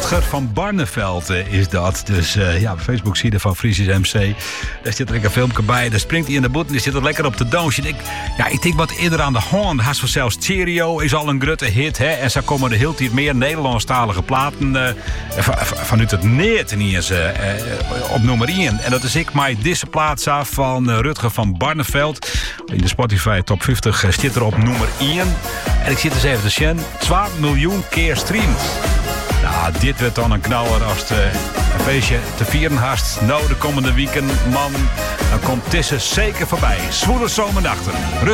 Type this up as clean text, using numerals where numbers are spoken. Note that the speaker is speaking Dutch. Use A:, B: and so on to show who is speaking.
A: Rutger van Barneveld is dat. Dus ja, Facebook-site van Friesland MC. Daar zit er een filmpje bij. Daar springt hij in de boet en die zit er lekker op de doosje. Ik denk wat eerder aan de hand. Haast vanzelfs Cheerio is al een grote hit. Hè? En zo komen er heel tijd meer Nederlandstalige platen vanuit het neer ten eerste op nummer 1. En dat is ik mij deze plaats af van Rutger van Barneveld. In de Spotify Top 50 zit er op nummer 1. En ik zit eens even te zien. 12 miljoen keer streamd. Nou, dit werd dan een knaller als het een feestje te vieren haast. Nou, de komende weekend, man, dan komt Tisse zeker voorbij. Zwoele zomernachten.